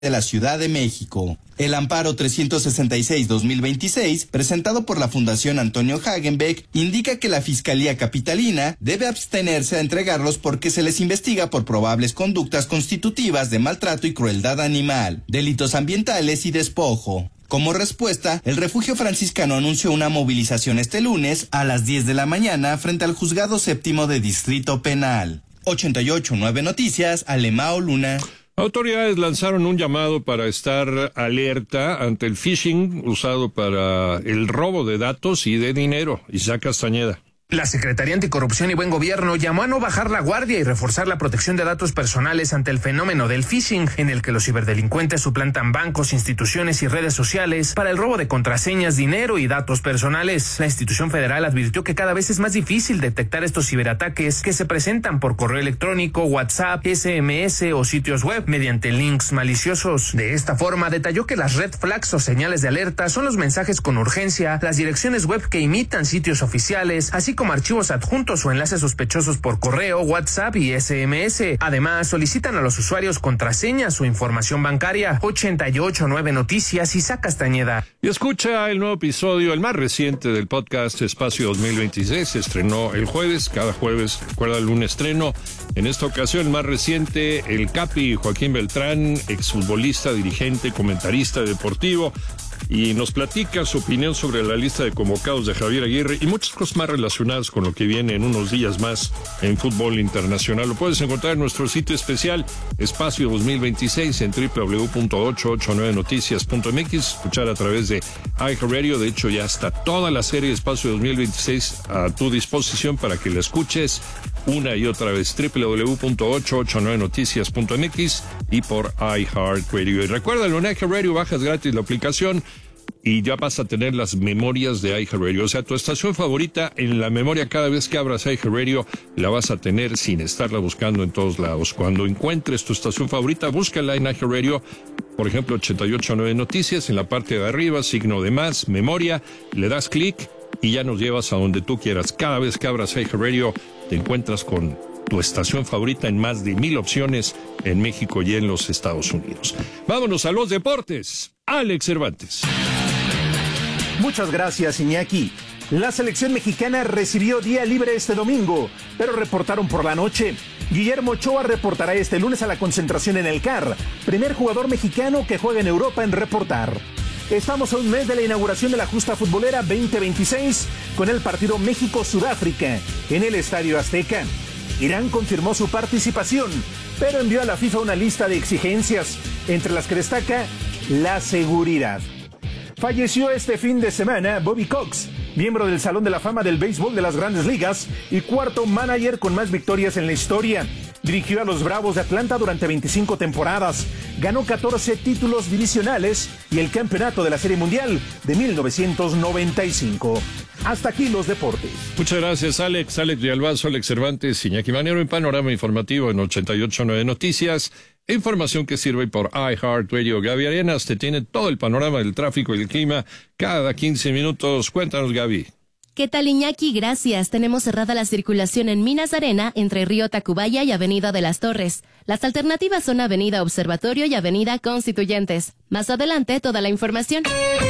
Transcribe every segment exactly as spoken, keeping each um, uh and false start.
de la Ciudad de México. El amparo trescientos sesenta y seis guión dos mil veintiséis, presentado por la Fundación Antonio Hagenbeck, indica que la Fiscalía Capitalina debe abstenerse a entregarlos porque se les investiga por probables conductas constitutivas de maltrato y crueldad animal, delitos ambientales y despojo. Como respuesta, el Refugio Franciscano anunció una movilización este lunes a las diez de la mañana frente al Juzgado Séptimo de Distrito Penal. ochenta y ocho punto nueve Noticias, Alemao Luna. Autoridades lanzaron un llamado para estar alerta ante el phishing usado para el robo de datos y de dinero. Isaac Castañeda. La Secretaría Anticorrupción y Buen Gobierno llamó a no bajar la guardia y reforzar la protección de datos personales ante el fenómeno del phishing, en el que los ciberdelincuentes suplantan bancos, instituciones y redes sociales para el robo de contraseñas, dinero y datos personales. La institución federal advirtió que cada vez es más difícil detectar estos ciberataques que se presentan por correo electrónico, WhatsApp, S M S o sitios web mediante links maliciosos. De esta forma, detalló que las red flags o señales de alerta son los mensajes con urgencia, las direcciones web que imitan sitios oficiales, así como como archivos adjuntos o enlaces sospechosos por correo, WhatsApp y S M S. Además, solicitan a los usuarios contraseñas o información bancaria. ochenta y ocho punto nueve Noticias, Isaac Castañeda. Y escucha el nuevo episodio, el más reciente del podcast Espacio dos mil veintiséis. Se estrenó el jueves, cada jueves, recuerda un estreno. En esta ocasión, el más reciente, el Capi Joaquín Beltrán, exfutbolista, dirigente, comentarista deportivo, y nos platica su opinión sobre la lista de convocados de Javier Aguirre y muchas cosas más relacionadas con lo que viene en unos días más en fútbol internacional. Lo puedes encontrar en nuestro sitio especial Espacio dos mil veintiséis en doble u doble u doble u punto ochocientos ochenta y nueve noticias punto m x, escuchar a través de iHeartRadio. De hecho, ya está toda la serie Espacio dos mil veintiséis a tu disposición para que la escuches una y otra vez. doble u doble u doble u punto ochocientos ochenta y nueve noticias punto m x y por iHeartRadio. Y recuerda, en iHeartRadio bajas gratis la aplicación y ya vas a tener las memorias de iHeartRadio. O sea, tu estación favorita en la memoria, cada vez que abras iHeartRadio, la vas a tener sin estarla buscando en todos lados. Cuando encuentres tu estación favorita, búscala en iHeartRadio, por ejemplo, ochenta y ocho punto nueve Noticias, en la parte de arriba, signo de más, memoria, le das clic y ya nos llevas a donde tú quieras. Cada vez que abras iHeartRadio, te encuentras con tu estación favorita en más de mil opciones en México y en los Estados Unidos. Vámonos a los deportes. Alex Cervantes. Muchas gracias, Iñaki. La selección mexicana recibió día libre este domingo, pero reportaron por la noche. Guillermo Ochoa reportará este lunes a la concentración en el C A R, primer jugador mexicano que juega en Europa en reportar. Estamos a un mes de la inauguración de la justa futbolera veinte veintiséis con el partido México-Sudáfrica en el Estadio Azteca. Irán confirmó su participación, pero envió a la FIFA una lista de exigencias, entre las que destaca la seguridad. Falleció este fin de semana Bobby Cox, miembro del Salón de la Fama del Béisbol de las Grandes Ligas y cuarto manager con más victorias en la historia. Dirigió a los Bravos de Atlanta durante veinticinco temporadas, ganó catorce títulos divisionales y el campeonato de la Serie Mundial de mil novecientos noventa y cinco. Hasta aquí los deportes. Muchas gracias, Alex. Alex Villalbazo, Alex Cervantes, Iñaki Manero en Panorama Informativo en ochenta y ocho punto nueve Noticias. Información que sirve por iHeartRadio. Gaby Arenas te tiene todo el panorama del tráfico y el clima cada quince minutos. Cuéntanos, Gaby. ¿Qué tal, Iñaki? Gracias. Tenemos cerrada la circulación en Minas Arena entre Río Tacubaya y Avenida de las Torres. Las alternativas son Avenida Observatorio y Avenida Constituyentes. Más adelante, toda la información.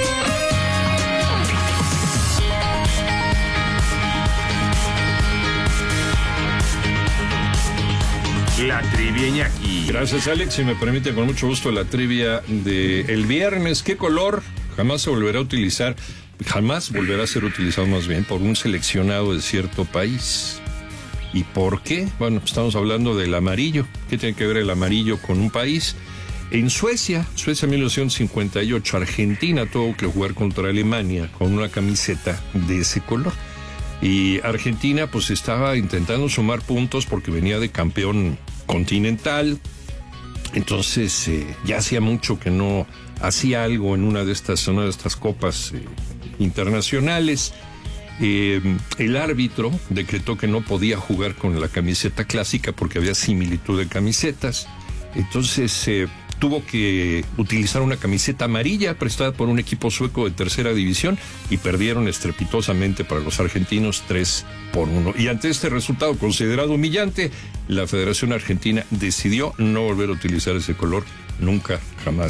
La trivia, Iñaki. Gracias, Alex. Si me permite, con mucho gusto, la trivia de el viernes. ¿Qué color jamás se volverá a utilizar? Jamás volverá a ser utilizado, más bien, por un seleccionado de cierto país. ¿Y por qué? Bueno, estamos hablando del amarillo. ¿Qué tiene que ver el amarillo con un país? En Suecia, Suecia mil novecientos cincuenta y ocho, Argentina tuvo que jugar contra Alemania con una camiseta de ese color. Y Argentina pues estaba intentando sumar puntos porque venía de campeón continental. Entonces eh, ya hacía mucho que no hacía algo en una de estas, una de estas copas eh, internacionales. Eh, el árbitro decretó que no podía jugar con la camiseta clásica porque había similitud de camisetas. Entonces eh, tuvo que utilizar una camiseta amarilla prestada por un equipo sueco de tercera división y perdieron estrepitosamente para los argentinos tres por uno. Y ante este resultado considerado humillante, la Federación Argentina decidió no volver a utilizar ese color nunca, jamás.